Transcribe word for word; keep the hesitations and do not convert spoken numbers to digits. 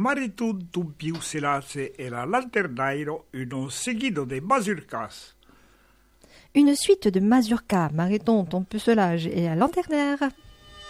Mariton tumpiu selase et la lanternairo uno seguido de mazurkas. Une suite de mazurkas, mariton, ton pucelage et la lanternaire.